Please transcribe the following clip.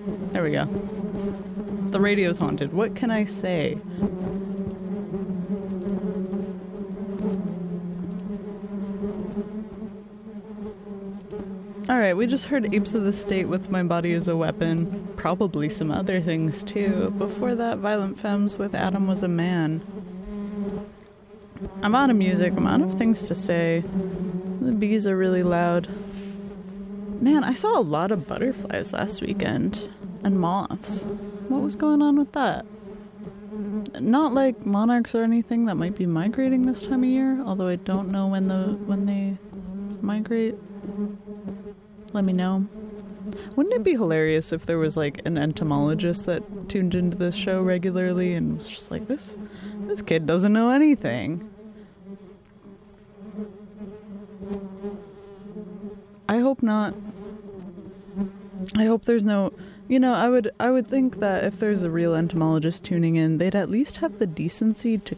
There we go. The radio's haunted. What can I say? Alright, we just heard Apes of the State with My Body is a Weapon. Probably some other things too. Before that, Violent Femmes with Adam Was a Man. I'm out of music. I'm out of things to say. The bees are really loud. Man, I saw a lot of butterflies last weekend. And moths. What was going on with that? Not like monarchs or anything that might be migrating this time of year, although I don't know when they migrate. Let me know. Wouldn't it be hilarious if there was like an entomologist that tuned into this show regularly and was just like, this kid doesn't know anything. I hope not. I hope there's no... You know, I would think that if there's a real entomologist tuning in, they'd at least have the decency to